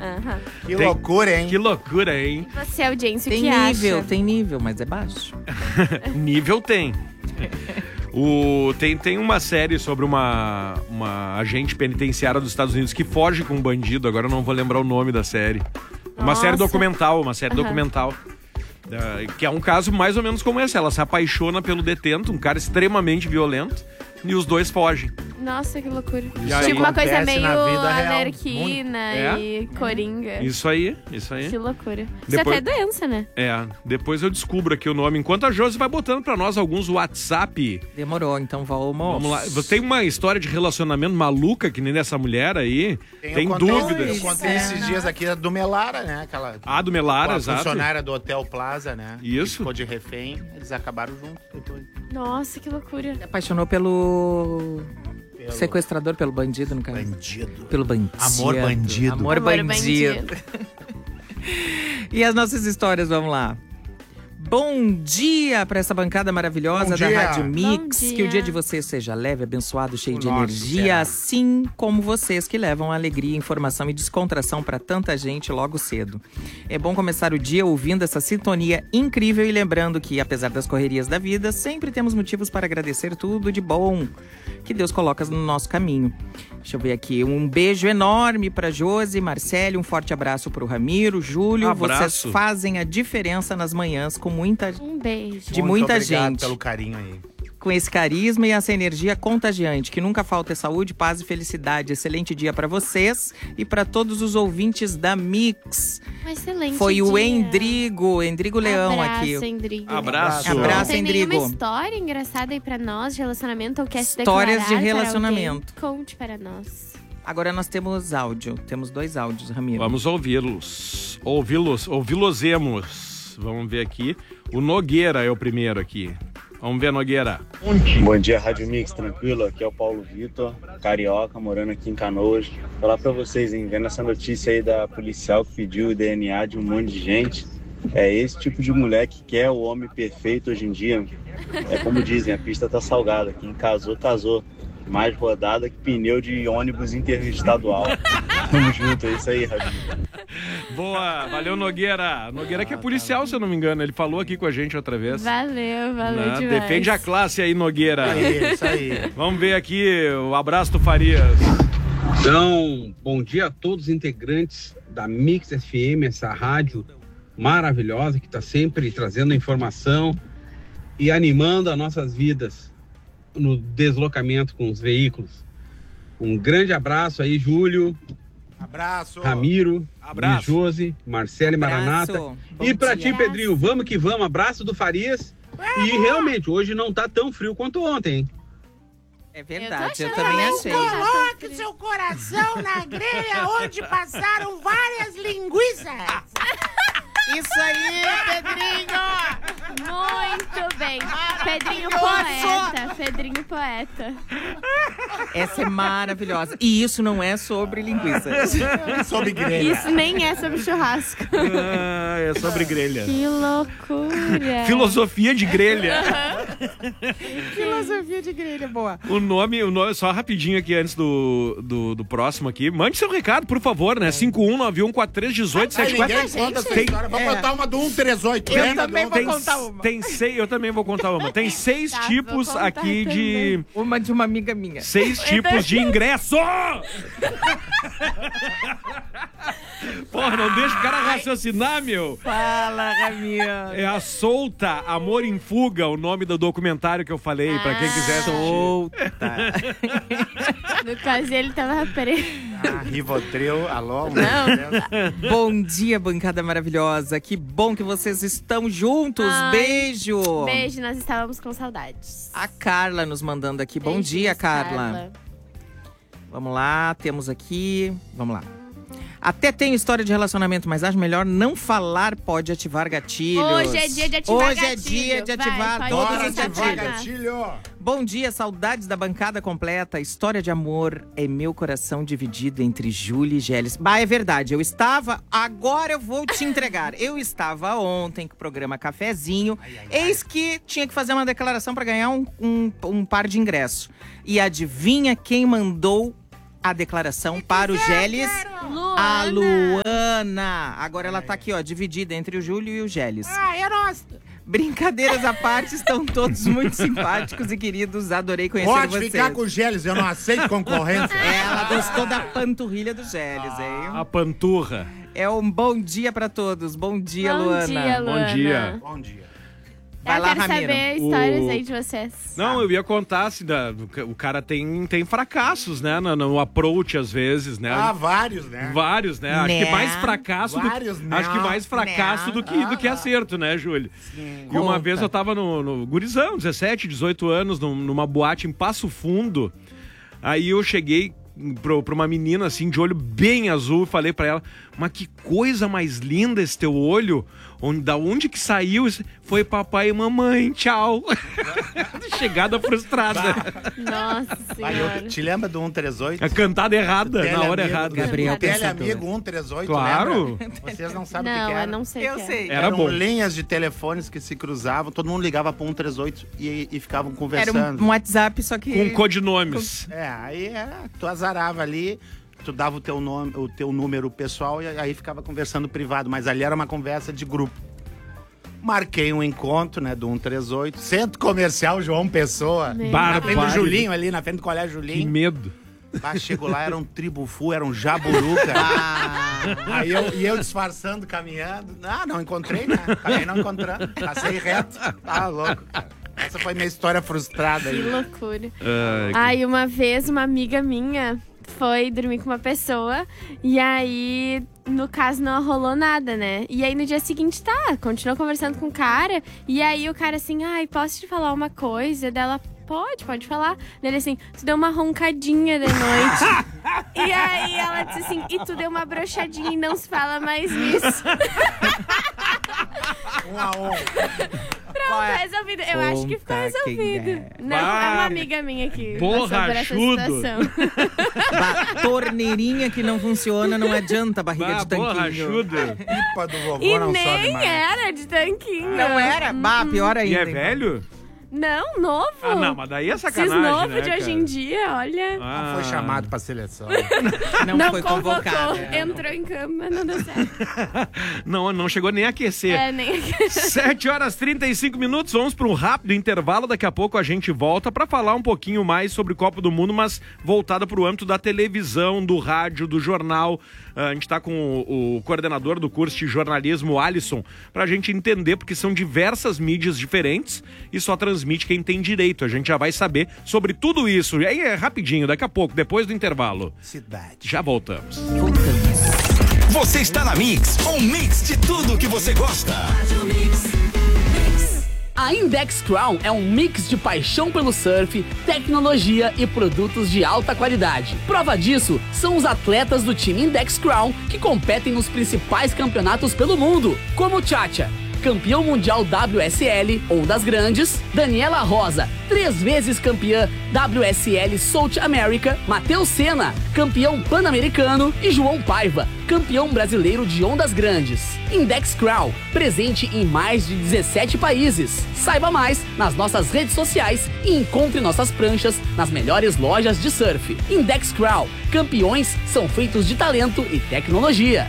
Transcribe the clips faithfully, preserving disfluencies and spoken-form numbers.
Aham. Que Tem- loucura, hein? Que loucura, hein? E você, audiência, o Tem que nível, acha? tem nível, mas é baixo. Nível tem. O, tem, tem uma série sobre uma, uma agente penitenciária dos Estados Unidos que foge com um bandido. Agora eu não vou lembrar o nome da série. Uma Nossa. série documental, uma série Aham. documental. Uh, que é um caso mais ou menos como esse. Ela se apaixona pelo detento, um cara extremamente violento, e os dois fogem. Nossa, que loucura. E aí- Tipo uma coisa acontece meio na vida real. Alerquina É? e Coringa. Isso aí, isso aí. Que loucura. Isso Depois- é até doença, né? É, depois eu descubro aqui o nome. Enquanto a Josi vai botando pra nós alguns WhatsApp. Demorou, então vamos. Vamos lá. Você tem uma história de relacionamento maluca que nem dessa mulher aí? Tem, eu contei- dúvidas? Eu contei esses dias aqui a do Melara, né? Aquela Ah, do Melara, a exato. funcionária do Hotel Plaza, né? Isso. Que ficou de refém. Eles acabaram juntos depois. Nossa, que loucura. Se apaixonou pelo Pelo sequestrador, pelo bandido, no caso. bandido. Pelo bandido. Amor bandido. Amor, Amor bandido. E as nossas histórias, vamos lá. Bom dia para essa bancada maravilhosa Bom da dia. Rádio Mix. Bom dia. Que o dia de vocês seja leve, abençoado, cheio O de nosso energia, será. assim como vocês que levam alegria, informação e descontração para tanta gente logo cedo. É bom começar o dia ouvindo essa sintonia incrível e lembrando que, apesar das correrias da vida, sempre temos motivos para agradecer tudo de bom que Deus coloca no nosso caminho. Deixa eu ver aqui. Um beijo enorme para Josi, Marcele, um forte abraço para o Ramiro, Júlio. Abraço. Vocês fazem a diferença nas manhãs com muita Um beijo. de Muito muita obrigado gente. pelo carinho aí. Com esse carisma e essa energia contagiante. Que nunca falta saúde, paz e felicidade. Excelente dia para vocês e para todos os ouvintes da Mix. Um excelente Foi o dia. Endrigo, Endrigo Leão Abraço, aqui. Endrigo. Abraço. Abraço. Não tem Endrigo. nenhuma história engraçada aí pra nós de relacionamento ou quer se Histórias declarar de para relacionamento. alguém? Conte para nós. Agora nós temos áudio. Temos dois áudios, Ramiro. Vamos ouvi-los. Ouvi-los, ouvi-los-emos. Vamos ver aqui. O Nogueira é o primeiro aqui. Vamos ver, Nogueira. Bom dia, Rádio Mix, tranquilo? Aqui é o Paulo Vitor, carioca, morando aqui em Canoas. Falar pra vocês, hein, vendo essa notícia aí da policial que pediu o D N A de um monte de gente, é esse tipo de mulher que quer o homem perfeito hoje em dia. É como dizem, a pista tá salgada, quem casou, casou. Mais rodada que pneu de ônibus interestadual. Tamo junto, é isso aí, Rádio Mix. Boa, valeu, Nogueira. Nogueira que é policial, se eu não me engano. Ele falou aqui com a gente outra vez. Valeu, valeu Né? demais. Defende a classe aí, Nogueira. É isso aí. Vamos ver aqui o abraço do Farias. Então, bom dia a todos os integrantes da Mix F M, essa rádio maravilhosa que está sempre trazendo informação e animando as nossas vidas no deslocamento com os veículos. Um grande abraço aí, Júlio, Abraço. Ramiro, Abraço. Josi, Marcele Maranata. Abraço. E Bom pra dia. ti, Pedrinho, vamos que vamos. Abraço do Farias. E realmente, hoje não tá tão frio quanto ontem, hein? É Eu verdade, tô eu, achando também também. achei. Coloque seu coração na grelha onde passaram várias linguiças. Isso aí, Pedrinho! Muito bem. Pedrinho Maravilhoso. poeta. Pedrinho poeta. Essa é maravilhosa. E isso não é sobre linguiça. Sob grelha. Isso nem é sobre churrasco. Ah, é sobre grelha. Que loucura. Filosofia de grelha. Filosofia de grelha, boa. O nome, o nome, só rapidinho aqui antes do, do, do próximo aqui. Mande seu recado, por favor, né? cinco um nove um quatro três um oito Ai, sete quatro. ninguém conta essa Tem- história. Vamos é. contar uma do cento e trinta e oito. Eu Lembra também do- vou Tem, contar uma. tem seis, eu também vou contar uma. Tem seis Tá, vou tipos contar aqui de. Uma de uma amiga minha. Seis tipos de ingresso! Porra, não deixa o cara raciocinar, meu! Fala, Ramiro. É a Solta, Amor em Fuga, o nome do documentário que eu falei, pra quem quiser assistir. Solta. No caso, ele tava preso. Ah, Rivotril, alô? Não. Bom dia, bancada maravilhosa. Que bom que vocês estão juntos. Ai, Beijo. Beijo, nós estávamos com saudades. A Carla nos mandando aqui. Bom Beijinhos, dia, Carla. Vamos lá, temos aqui. Vamos lá. Até tem história de relacionamento, mas acho melhor não falar, pode ativar gatilhos. Hoje é dia de ativar Hoje é gatilho. dia de Vai, ativar pode todos Bora os começar a ativar gatilhos. ativar. gatilho. Bom dia, saudades da bancada completa. História de amor é meu coração dividido entre Júlia e Gélis. Bah, é verdade. Eu estava. Agora eu vou te entregar. Eu estava ontem com o programa Cafezinho. Eis que tinha que fazer uma declaração para ganhar um, um, um par de ingressos. E adivinha quem mandou a declaração para o Gélis? A Luana. Luana. Agora ela tá aqui, ó, dividida entre o Júlio e o Gélis. Ah, eu não... Brincadeiras à parte, estão todos muito simpáticos e queridos. Adorei conhecer Pode vocês. ficar com o Gélis, eu não aceito concorrência. Ela gostou da panturrilha do Gélis, hein? A panturra. É um bom dia pra todos. Bom dia, Bom Luana. dia, Luana. Bom dia. Bom dia. Vai eu lá, quero Ramiro. saber histórias O- aí de vocês. Não, eu ia contar, assim, da, do ca- o cara tem, tem fracassos, né? No, no approach, às vezes, né? Ah, vários, né? Vários, né? Acho Né? que mais fracasso do, Vários, né? acho que mais fracasso Né? do que, do que acerto, né, Júlio? E uma Conta. vez eu tava no, no gurizão, dezessete, dezoito anos, num- numa boate em Passo Fundo. Aí eu cheguei pro, pra uma menina, assim, de olho bem azul, e falei pra ela, mas que coisa mais linda esse teu olho. Onde, da onde que saiu? Isso? Foi papai e mamãe, tchau. Chegada frustrada. Nossa Vai, senhora. eu, te lembra do cento e trinta e oito? A cantada errada, na hora errada. Gabriel Pensador. Teleamigo cento e trinta e oito, Claro. lembra? Vocês não sabem o Não, que que era. eu não sei o Eu que é. sei. Era Eram bom. linhas de telefones que se cruzavam, todo mundo ligava para cento e trinta e oito e, e ficavam Era conversando. um, um WhatsApp, só que... Com codinomes. É, aí era, tu azarava ali, tu dava o teu nome, o teu número pessoal e aí ficava conversando privado, mas ali era uma conversa de grupo. Marquei um encontro, né, do cento e trinta e oito, Centro Comercial João Pessoa, Meu na frente do Bárbaro. Julinho ali, na frente do Colégio Que Julinho. medo. Ah, chegou lá, era um tribufu, era um jaburuca. Aí eu, e eu disfarçando, caminhando. Ah, não encontrei, né? Acabei não encontrando. Passei reto. Tá louco, cara. Essa foi minha história frustrada Que aí. loucura. Ai, Ai, uma vez uma amiga minha foi dormir com uma pessoa e aí, no caso, não rolou nada, né? E aí no dia seguinte, tá, continuou conversando com o cara e aí o cara assim, ai, posso te falar uma coisa? Dela, pode, pode falar. Dele assim, tu deu uma roncadinha de noite. E aí ela disse assim, e tu deu uma broxadinha e não se fala mais nisso. Um a um. Pronto, resolvido. Eu acho que ficou Conta quem resolvido. é. Não, é Bah. uma amiga minha que passou por essa Borrachudo. situação. Ba- torneirinha que não funciona, não adianta a barriga bah, de tanquinho. borrachudo. Pipa do vovô E não sobe nem mais. era de tanquinho. Não era? Bah, pior ainda. E é então. velho? Não, novo. Ah, não, mas daí é Esses sacanagem, novos né, de hoje cara? em dia, olha. Ah. Não foi chamado pra seleção. Não, não foi convocou. convocado. Entrou em cama, não deu certo. Não, não chegou nem a aquecer. É, nem... sete horas e trinta e cinco minutos, vamos para um rápido intervalo. Daqui a pouco a gente volta para falar um pouquinho mais sobre Copa do Mundo, mas voltada para o âmbito da televisão, do rádio, do jornal. A gente está com o, o coordenador do curso de jornalismo, Alisson, para a gente entender, porque são diversas mídias diferentes e só transmite quem tem direito. A gente já vai saber sobre tudo isso. E aí é rapidinho, daqui a pouco, depois do intervalo. Cidade. Já voltamos. Você está na Mix, um mix de tudo que você gosta. A Index Crown é um mix de paixão pelo surf, tecnologia e produtos de alta qualidade. Prova disso são os atletas do time Index Crown que competem nos principais campeonatos pelo mundo, como Tchatcha, campeão mundial W S L, Ondas Grandes, Daniela Rosa, três vezes campeã W S L South America, Matheus Senna, campeão pan-americano e João Paiva, campeão brasileiro de Ondas Grandes. Index Crown, presente em mais de dezessete países. Saiba mais nas nossas redes sociais e encontre nossas pranchas nas melhores lojas de surf. Index Crown, campeões são feitos de talento e tecnologia.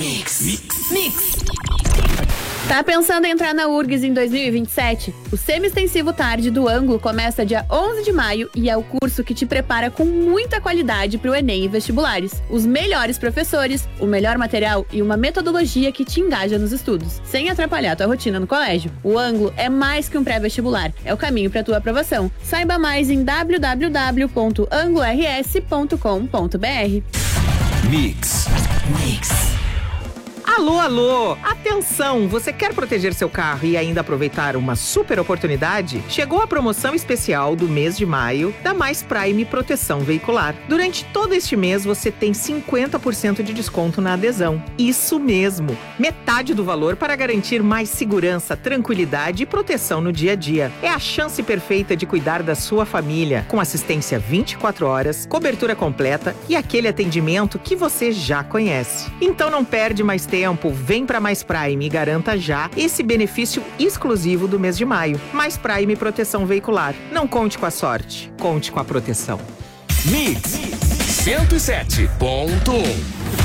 Tá pensando em entrar na U R G S em dois mil e vinte e sete? O semi-extensivo tarde do Ângulo começa dia onze de maio e é o curso que te prepara com muita qualidade para o Enem e vestibulares. Os melhores professores, o melhor material e uma metodologia que te engaja nos estudos, sem atrapalhar tua rotina no colégio. O Ângulo é mais que um pré-vestibular, é o caminho para tua aprovação. Saiba mais em w w w ponto anglo r s ponto com ponto b r. Mix. Mix. Alô, alô! Atenção! Você quer proteger seu carro e ainda aproveitar uma super oportunidade? Chegou a promoção especial do mês de maio da Mais Prime Proteção Veicular. Durante todo este mês você tem cinquenta por cento de desconto na adesão. Isso mesmo! Metade do valor para garantir mais segurança, tranquilidade e proteção no dia a dia. É a chance perfeita de cuidar da sua família, com assistência vinte e quatro horas, cobertura completa e aquele atendimento que você já conhece. Então não perde mais tempo. Tempo, vem para Mais Prime e garanta já esse benefício exclusivo do mês de maio. Mais Prime Proteção Veicular. Não conte com a sorte, conte com a proteção. Mix cento e sete ponto um.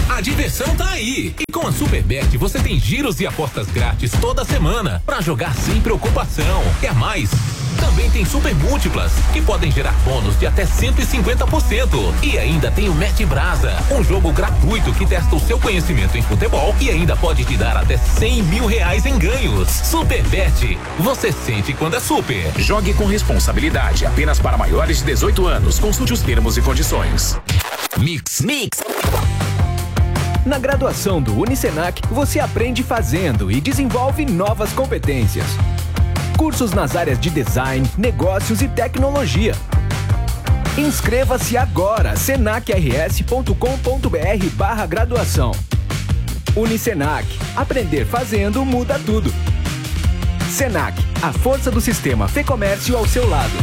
A diversão tá aí. E com a Superbet você tem giros e apostas grátis toda semana pra jogar sem preocupação. Quer mais? Também tem super múltiplas que podem gerar bônus de até cento e cinquenta por cento. E ainda tem o Mete Brasa, um jogo gratuito que testa o seu conhecimento em futebol e ainda pode te dar até cem mil reais em ganhos. Superbet, você sente quando é super. Jogue com responsabilidade, apenas para maiores de dezoito anos. Consulte os termos e condições. Mix, Mix. Na graduação do Unicenac, você aprende fazendo e desenvolve novas competências. Cursos nas áreas de design, negócios e tecnologia. Inscreva-se agora, senac r s ponto com ponto b r barra graduação. Unicenac, aprender fazendo muda tudo. Senac, a força do sistema Fê Comércio ao seu lado.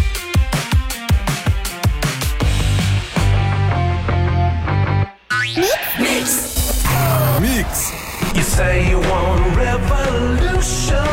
Mix. Mix. You say you want a revolution.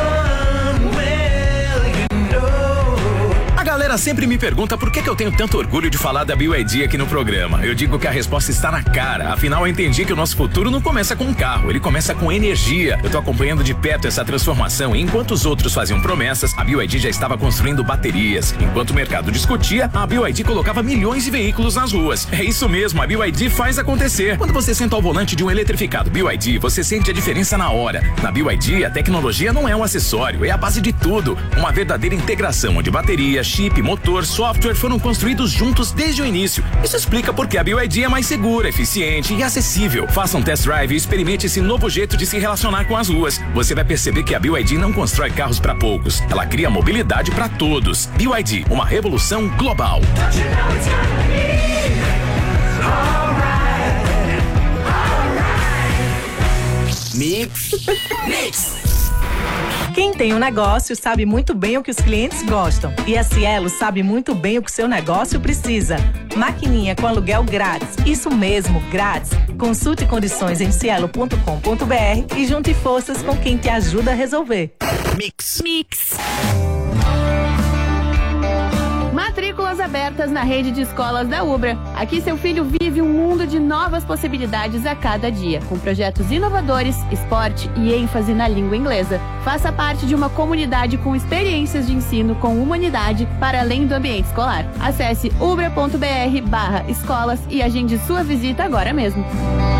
A galera sempre me pergunta por que, que eu tenho tanto orgulho de falar da B Y D aqui no programa. Eu digo que a resposta está na cara. Afinal, eu entendi que o nosso futuro não começa com um carro, ele começa com energia. Eu tô acompanhando de perto essa transformação e enquanto os outros faziam promessas, a B Y D já estava construindo baterias. Enquanto o mercado discutia, a B Y D colocava milhões de veículos nas ruas. É isso mesmo, a B Y D faz acontecer. Quando você senta ao volante de um eletrificado B Y D, você sente a diferença na hora. Na B Y D, a tecnologia não é um acessório, é a base de tudo. Uma verdadeira integração onde bateria, chip, motor, software foram construídos juntos desde o início. Isso explica porque a B Y D é mais segura, eficiente e acessível. Faça um test drive e experimente esse novo jeito de se relacionar com as ruas. Você vai perceber que a B Y D não constrói carros para poucos. Ela cria mobilidade para todos. B Y D, uma revolução global. Mix. Mix. Quem tem um negócio sabe muito bem o que os clientes gostam. E a Cielo sabe muito bem o que seu negócio precisa. Maquininha com aluguel grátis. Isso mesmo, grátis. Consulte condições em cielo ponto com ponto b r e junte forças com quem te ajuda a resolver. Mix. Mix. Matrículas abertas na rede de escolas da Ubra. Aqui seu filho vive um mundo de novas possibilidades a cada dia, com projetos inovadores, esporte e ênfase na língua inglesa. Faça parte de uma comunidade com experiências de ensino com humanidade para além do ambiente escolar. Acesse ubra ponto b r barra escolas e agende sua visita agora mesmo.